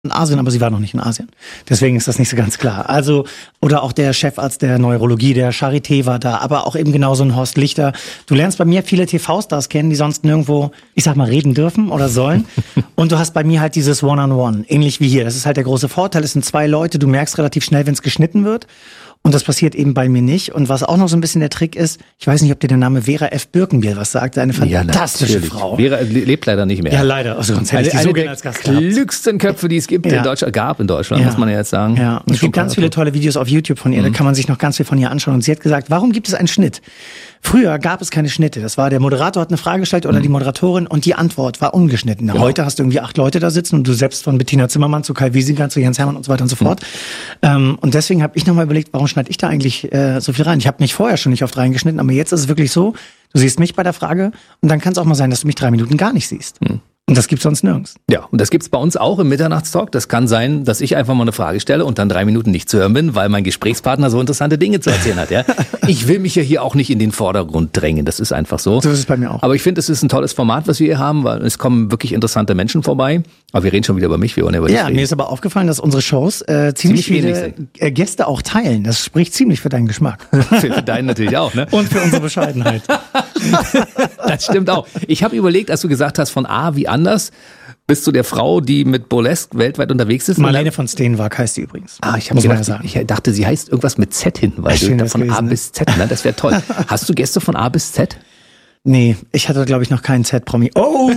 in Asien, aber sie war noch nicht in Asien. Deswegen ist das nicht so ganz klar. Also, oder auch der Chefarzt der Neurologie, der Charité war da, aber auch eben genauso ein Horst Lichter. Du lernst bei mir viele TV-Stars kennen, die sonst nirgendwo, ich sag mal, reden dürfen oder sollen. Und du hast bei mir halt dieses One-on-One, ähnlich wie hier. Das ist halt der große Vorteil. Es sind 2 Leute, du merkst relativ schnell, wenn es geschnitten wird. Und das passiert eben bei mir nicht. Und was auch noch so ein bisschen der Trick ist, ich weiß nicht, ob dir der Name Vera F. Birkenbier was sagt, eine fantastische Frau. Vera lebt leider nicht mehr. Ja, leider. Also sonst hätte ich die so gerne als Gast gehabt. Eine der klügsten Köpfe, die es gibt in Deutschland, muss man ja jetzt sagen. Ja, und es gibt ganz viele tolle Videos auf YouTube von ihr, da kann man sich noch ganz viel von ihr anschauen. Und sie hat gesagt, warum gibt es einen Schnitt? Früher gab es keine Schnitte. Das war, der Moderator hat eine Frage gestellt oder die Moderatorin und die Antwort war ungeschnitten. Genau. Heute hast du irgendwie 8 Leute da sitzen und du selbst von Bettina Zimmermann zu Kai Wiesinger zu Jens Hermann und so weiter und so fort. Und deswegen habe ich nochmal überlegt, warum schneide ich da eigentlich so viel rein? Ich habe mich vorher schon nicht oft reingeschnitten, aber jetzt ist es wirklich so, du siehst mich bei der Frage und dann kann es auch mal sein, dass du mich 3 Minuten gar nicht siehst. Und das gibt's sonst nirgends. Ja, und das gibt's bei uns auch im Mitternachtstalk. Das kann sein, dass ich einfach mal eine Frage stelle und dann 3 Minuten nicht zu hören bin, weil mein Gesprächspartner so interessante Dinge zu erzählen hat. Ja? Ich will mich ja hier auch nicht in den Vordergrund drängen. Das ist einfach so. So ist es bei mir auch. Aber ich finde, es ist ein tolles Format, was wir hier haben, weil es kommen wirklich interessante Menschen vorbei. Aber wir reden schon wieder über mich. Wir wollen ja über dich reden. Mir ist aber aufgefallen, dass unsere Shows ziemlich viele Gäste auch teilen. Das spricht ziemlich für deinen Geschmack. Für deinen natürlich auch, ne? Und für unsere Bescheidenheit. Das stimmt auch. Ich habe überlegt, als du gesagt hast, von A wie anders, bist du der Frau, die mit Burlesque weltweit unterwegs ist? Marlene von Steenwag heißt sie übrigens. Ich dachte, sie heißt irgendwas mit Z hinten, weil du von A bis Z, ne? Das wäre toll. Hast du Gäste von A bis Z? Nee, ich hatte, glaube ich, noch keinen Z-Promi. Oh!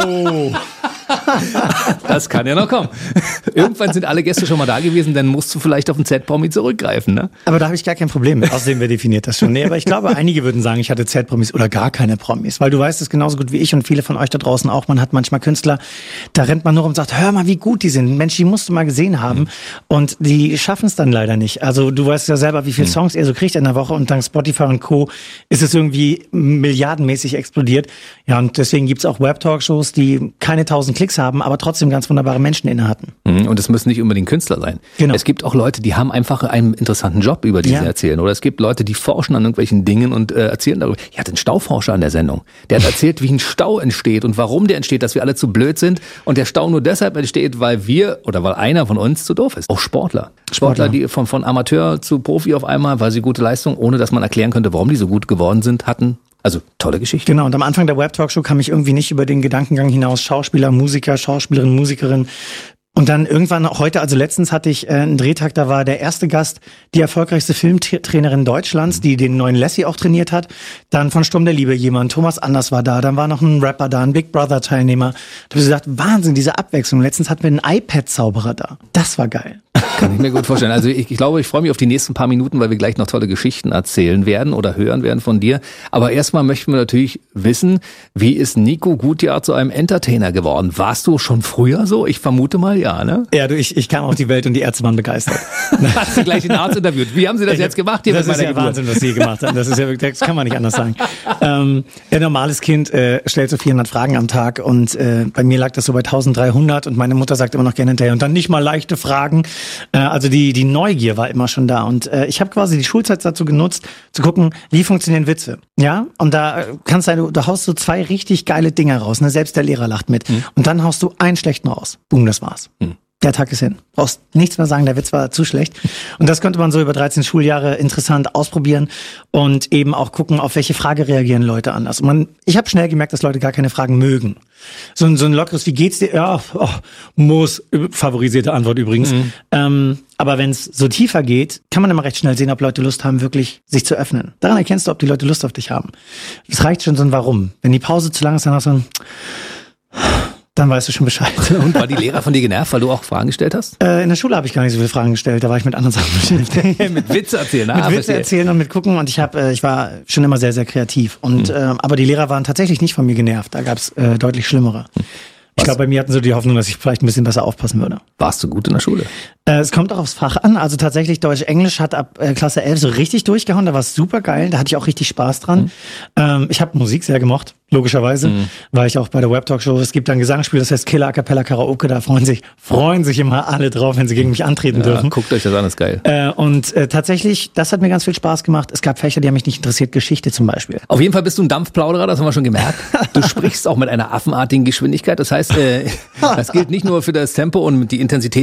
Das kann ja noch kommen. Irgendwann sind alle Gäste schon mal da gewesen, dann musst du vielleicht auf den Z-Promi zurückgreifen, ne? Aber da habe ich gar kein Problem mit. Außerdem, wer definiert das schon? Nee, aber ich glaube, einige würden sagen, ich hatte Z-Promis oder gar keine Promis. Weil du weißt es genauso gut wie ich und viele von euch da draußen auch. Man hat manchmal Künstler, da rennt man nur rum und sagt, hör mal, wie gut die sind. Mensch, die musst du mal gesehen haben. Und die schaffen es dann leider nicht. Also du weißt ja selber, wie viele Songs ihr so kriegt in der Woche und dank Spotify und Co. ist es irgendwie milliardenmäßig explodiert. Ja, und deswegen gibt's auch Web-Talkshows, die keine 1000 Klicks haben, aber trotzdem ganz wunderbare Menschen inne hatten. Und es müssen nicht unbedingt Künstler sein. Genau. Es gibt auch Leute, die haben einfach einen interessanten Job, über die sie erzählen. Oder es gibt Leute, die forschen an irgendwelchen Dingen und erzählen darüber. Ich hatte einen Stauforscher an der Sendung. Der hat erzählt, wie ein Stau entsteht und warum der entsteht, dass wir alle zu blöd sind. Und der Stau nur deshalb entsteht, weil wir oder weil einer von uns zu doof ist. Auch Sportler, die von Amateur zu Profi auf einmal, weil sie gute Leistung, ohne dass man erklären könnte, warum die so gut geworden sind, hatten. Also tolle Geschichte. Genau, und am Anfang der Web-Talkshow kam ich irgendwie nicht über den Gedankengang hinaus, Schauspieler, Musiker, Schauspielerin, Musikerin. Und dann irgendwann heute, also letztens hatte ich einen Drehtag, da war der erste Gast die erfolgreichste Filmtrainerin Deutschlands, die den neuen Lassie auch trainiert hat. Dann von Sturm der Liebe jemand, Thomas Anders war da, dann war noch ein Rapper da, ein Big Brother-Teilnehmer. Da habe ich gesagt, Wahnsinn, diese Abwechslung. Letztens hatten wir einen iPad-Zauberer da. Das war geil. Kann ich mir gut vorstellen. Also ich glaube, ich freue mich auf die nächsten paar Minuten, weil wir gleich noch tolle Geschichten erzählen werden oder hören werden von dir. Aber erstmal möchten wir natürlich wissen, wie ist Nico Gutjahr zu einem Entertainer geworden? Warst du schon früher so? Ich vermute mal ja, ne? Ja, ich kam auf die Welt und die Ärzte waren begeistert. Hast du gleich den Arzt interviewt? Wie haben sie das jetzt gemacht hier mit meiner Geburt? Das ist ja Wahnsinn, was sie gemacht haben. Das ist ja wirklich, das kann man nicht anders sagen. Ein normales Kind stellt so 400 Fragen am Tag und bei mir lag das so bei 1300 und meine Mutter sagt immer noch gerne hinterher und dann nicht mal leichte Fragen. Also die Neugier war immer schon da und ich habe quasi die Schulzeit dazu genutzt, zu gucken, wie funktionieren Witze. Ja, und da kannst du haust so 2 richtig geile Dinger raus, ne? Selbst der Lehrer lacht mit. Und dann haust du einen schlechten raus. Boom, das war's. Der Tag ist hin. Brauchst nichts mehr sagen, der Witz war zu schlecht. Und das konnte man so über 13 Schuljahre interessant ausprobieren und eben auch gucken, auf welche Frage reagieren Leute anders. Und ich habe schnell gemerkt, dass Leute gar keine Fragen mögen. So ein lockeres, wie geht's dir? Ja, muss, favorisierte Antwort übrigens. Aber wenn es so tiefer geht, kann man immer recht schnell sehen, ob Leute Lust haben, wirklich sich zu öffnen. Daran erkennst du, ob die Leute Lust auf dich haben. Es reicht schon so ein Warum. Wenn die Pause zu lang ist, dann hast du ein dann weißt du schon Bescheid. Und war die Lehrer von dir genervt, weil du auch Fragen gestellt hast? In der Schule habe ich gar nicht so viele Fragen gestellt, da war ich mit anderen Sachen beschäftigt. Mit Witze erzählen, Mit Witze erzählen und mit gucken und ich war schon immer sehr, sehr kreativ. Und aber die Lehrer waren tatsächlich nicht von mir genervt, da gab es deutlich schlimmere. Ich glaube, bei mir hatten sie die Hoffnung, dass ich vielleicht ein bisschen besser aufpassen würde. Warst du gut in der Schule? Es kommt auch aufs Fach an. Also tatsächlich Deutsch-Englisch hat ab Klasse 11 so richtig durchgehauen. Da war es super geil. Da hatte ich auch richtig Spaß dran. Ich habe Musik sehr gemocht. logischerweise. War ich auch bei der Webtalk-Show. Es gibt ein Gesangsspiel, das heißt Killer A Cappella Karaoke. Da freuen sich immer alle drauf, wenn sie gegen mich antreten dürfen. Guckt euch das an, ist geil. Und tatsächlich, das hat mir ganz viel Spaß gemacht. Es gab Fächer, die haben mich nicht interessiert, Geschichte zum Beispiel. Auf jeden Fall bist du ein Dampfplauderer, das haben wir schon gemerkt. Du sprichst auch mit einer affenartigen Geschwindigkeit. Das heißt, das gilt nicht nur für das Tempo und die Intensität